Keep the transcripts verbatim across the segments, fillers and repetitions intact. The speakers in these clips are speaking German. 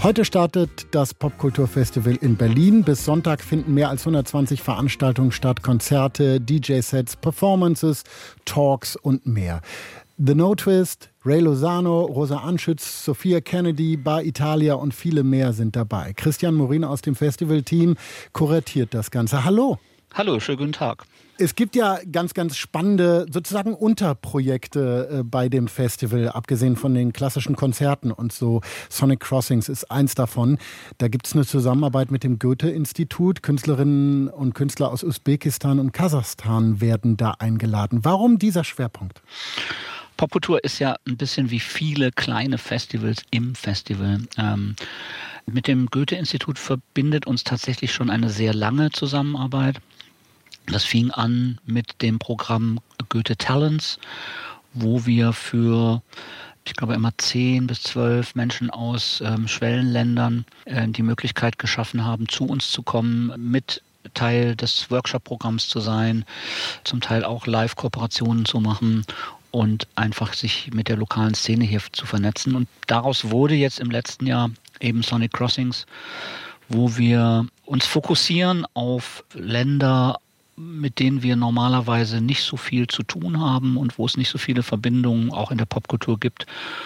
Heute startet das Popkulturfestival in Berlin. Bis Sonntag finden mehr als hundertzwanzig Veranstaltungen statt, Konzerte, D J-Sets, Performances, Talks und mehr. The No Twist, Ray Lozano, Rosa Anschütz, Sophia Kennedy, Bar Italia und viele mehr sind dabei. Christian Morin aus dem Festivalteam kuratiert das Ganze. Hallo. Hallo, schönen guten Tag. Es gibt ja ganz, ganz spannende sozusagen Unterprojekte äh, bei dem Festival, abgesehen von den klassischen Konzerten und so. Sonic Crossings ist eins davon. Da gibt es eine Zusammenarbeit mit dem Goethe-Institut. Künstlerinnen und Künstler aus Usbekistan und Kasachstan werden da eingeladen. Warum dieser Schwerpunkt? Popkultur ist ja ein bisschen wie viele kleine Festivals im Festival. Ähm, mit dem Goethe-Institut verbindet uns tatsächlich schon eine sehr lange Zusammenarbeit. Das fing an mit dem Programm Goethe Talents, wo wir für, ich glaube, immer zehn bis zwölf Menschen aus ähm, Schwellenländern äh, die Möglichkeit geschaffen haben, zu uns zu kommen, mit Teil des Workshop-Programms zu sein, zum Teil auch Live-Kooperationen zu machen und einfach sich mit der lokalen Szene hier zu vernetzen. Und daraus wurde jetzt im letzten Jahr eben Sonic Crossings, wo wir uns fokussieren auf Länder, mit denen wir normalerweise nicht so viel zu tun haben und wo es nicht so viele Verbindungen auch in der Popkultur gibt,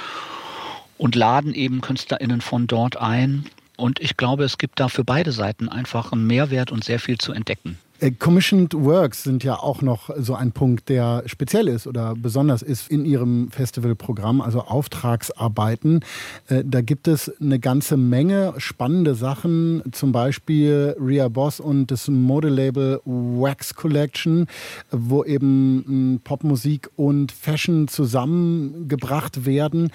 und laden eben KünstlerInnen von dort ein. Und ich glaube, es gibt da für beide Seiten einfach einen Mehrwert und sehr viel zu entdecken. Commissioned Works sind ja auch noch so ein Punkt, der speziell ist oder besonders ist in Ihrem Festivalprogramm, also Auftragsarbeiten. Da gibt es eine ganze Menge spannende Sachen, zum Beispiel Ria Boss und das Modelabel Wax Collection, wo eben Popmusik und Fashion zusammengebracht werden.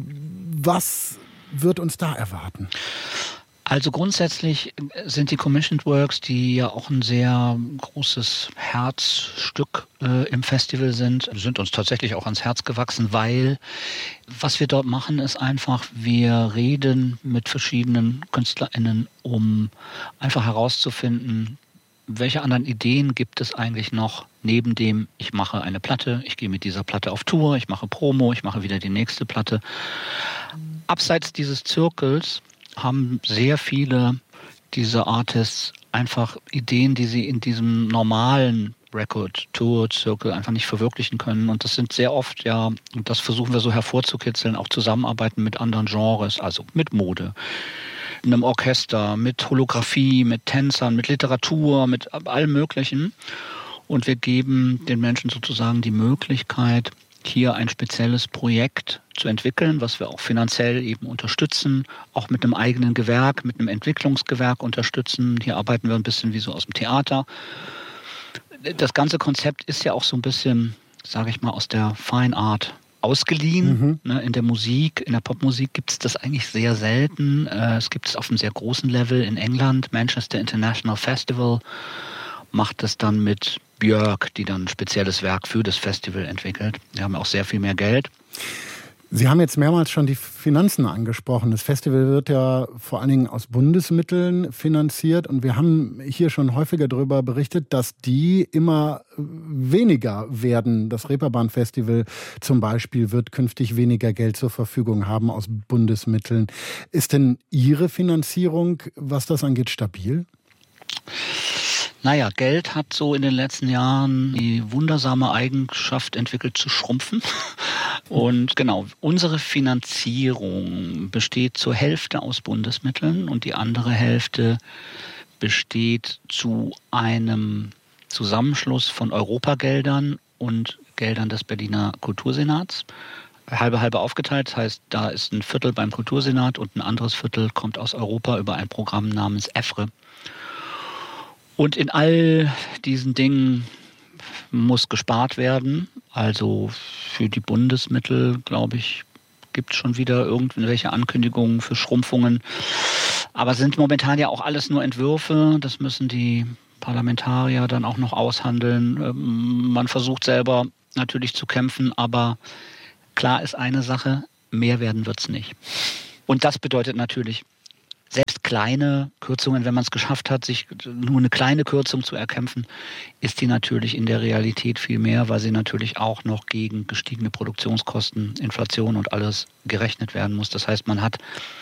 Was wird uns da erwarten? Also grundsätzlich sind die Commissioned Works, die ja auch ein sehr großes Herzstück äh, im Festival sind, sind uns tatsächlich auch ans Herz gewachsen, weil was wir dort machen, ist einfach, wir reden mit verschiedenen KünstlerInnen, um einfach herauszufinden, welche anderen Ideen gibt es eigentlich noch neben dem, ich mache eine Platte, ich gehe mit dieser Platte auf Tour, ich mache Promo, ich mache wieder die nächste Platte. Abseits dieses Zirkels haben sehr viele dieser Artists einfach Ideen, die sie in diesem normalen Record-Tour-Zirkel einfach nicht verwirklichen können. Und das sind sehr oft, ja, und das versuchen wir so hervorzukitzeln, auch Zusammenarbeiten mit anderen Genres, also mit Mode, einem Orchester, mit Holographie, mit Tänzern, mit Literatur, mit allem Möglichen. Und wir geben den Menschen sozusagen die Möglichkeit, hier ein spezielles Projekt zu entwickeln, was wir auch finanziell eben unterstützen, auch mit einem eigenen Gewerk, mit einem Entwicklungsgewerk unterstützen. Hier arbeiten wir ein bisschen wie so aus dem Theater. Das ganze Konzept ist ja auch so ein bisschen, sage ich mal, aus der Fine Art ausgeliehen. Mhm. In der Musik, in der Popmusik gibt es das eigentlich sehr selten. Es gibt es auf einem sehr großen Level in England. Manchester International Festival macht das dann mit Björk, die dann ein spezielles Werk für das Festival entwickelt. Wir haben auch sehr viel mehr Geld. Sie haben jetzt mehrmals schon die Finanzen angesprochen. Das Festival wird ja vor allen Dingen aus Bundesmitteln finanziert. Und wir haben hier schon häufiger darüber berichtet, dass die immer weniger werden. Das Reeperbahn-Festival zum Beispiel wird künftig weniger Geld zur Verfügung haben aus Bundesmitteln. Ist denn Ihre Finanzierung, was das angeht, stabil? Naja, Geld hat so in den letzten Jahren die wundersame Eigenschaft entwickelt zu schrumpfen. Und genau, unsere Finanzierung besteht zur Hälfte aus Bundesmitteln und die andere Hälfte besteht zu einem Zusammenschluss von Europageldern und Geldern des Berliner Kultursenats. Halbe halbe aufgeteilt, das heißt, da ist ein Viertel beim Kultursenat und ein anderes Viertel kommt aus Europa über ein Programm namens E F R E. Und in all diesen Dingen muss gespart werden. Also für die Bundesmittel, glaube ich, gibt es schon wieder irgendwelche Ankündigungen für Schrumpfungen. Aber sind momentan ja auch alles nur Entwürfe. Das müssen die Parlamentarier dann auch noch aushandeln. Man versucht selber natürlich zu kämpfen, aber klar ist eine Sache, mehr werden wird es nicht. Und das bedeutet natürlich, selbst kleine Kürzungen, wenn man es geschafft hat, sich nur eine kleine Kürzung zu erkämpfen, ist die natürlich in der Realität viel mehr, weil sie natürlich auch noch gegen gestiegene Produktionskosten, Inflation und alles gerechnet werden muss. Das heißt, man hat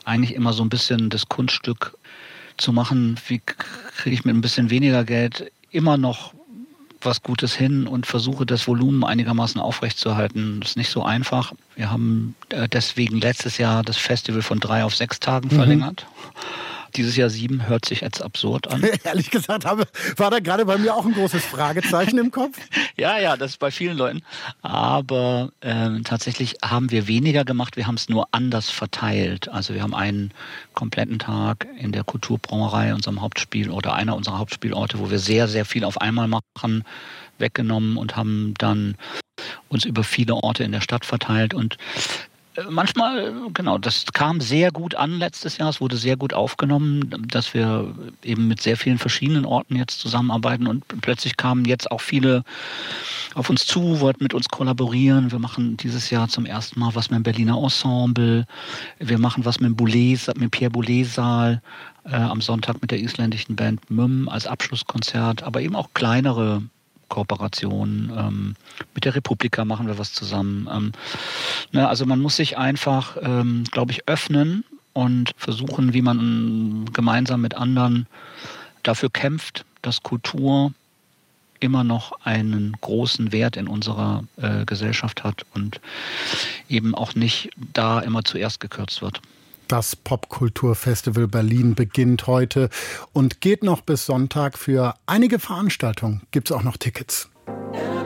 eigentlich immer so ein bisschen das Kunststück zu machen, wie kriege ich mit ein bisschen weniger Geld immer noch was Gutes hin und versuche das Volumen einigermaßen aufrechtzuerhalten. Das ist nicht so einfach. Wir haben deswegen letztes Jahr das Festival von drei auf sechs Tagen verlängert. Mhm. Dieses Jahr sieben hört sich jetzt absurd an. Ehrlich gesagt habe, war da gerade bei mir auch ein großes Fragezeichen im Kopf. Ja, ja, das ist bei vielen Leuten. Aber ähm, tatsächlich haben wir weniger gemacht. Wir haben es nur anders verteilt. Also wir haben einen kompletten Tag in der Kulturbrauerei, unserem Hauptspiel oder einer unserer Hauptspielorte, wo wir sehr, sehr viel auf einmal machen, weggenommen und haben dann uns über viele Orte in der Stadt verteilt. Und manchmal, genau, das kam sehr gut an letztes Jahr. Es wurde sehr gut aufgenommen, dass wir eben mit sehr vielen verschiedenen Orten jetzt zusammenarbeiten und plötzlich kamen jetzt auch viele auf uns zu, wollten mit uns kollaborieren. Wir machen dieses Jahr zum ersten Mal was mit dem Berliner Ensemble. Wir machen was mit dem Boulez, mit dem Pierre Boulez-Saal äh, am Sonntag mit der isländischen Band Müm als Abschlusskonzert, aber eben auch kleinere Kooperation. Ähm, mit der Republika machen wir was zusammen. Ähm, ne, also man muss sich einfach, ähm, glaube ich, öffnen und versuchen, wie man gemeinsam mit anderen dafür kämpft, dass Kultur immer noch einen großen Wert in unserer äh, Gesellschaft hat und eben auch nicht da immer zuerst gekürzt wird. Das Popkulturfestival Berlin beginnt heute und geht noch bis Sonntag. Für einige Veranstaltungen gibt es auch noch Tickets.